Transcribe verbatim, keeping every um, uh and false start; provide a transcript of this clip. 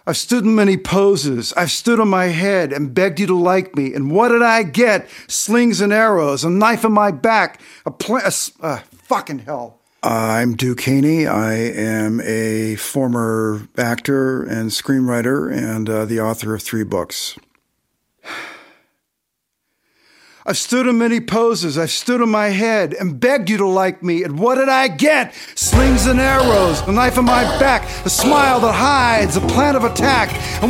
I've stood in many poses. I've stood on my head and begged you to like me. And what did I get? Slings and arrows, a knife in my back, a pl- a, uh, fucking hell. I'm Duke Haney. I am a former actor and screenwriter and uh, the author of three books. I've stood in many poses, I've stood on my head and begged you to like me, and what did I get? Slings and arrows, a knife in my back, a smile that hides, a plan of attack.